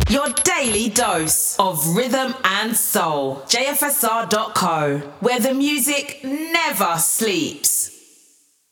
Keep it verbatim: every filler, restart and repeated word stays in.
Your daily dose of rhythm and soul. J F S R dot co, where the music never sleeps.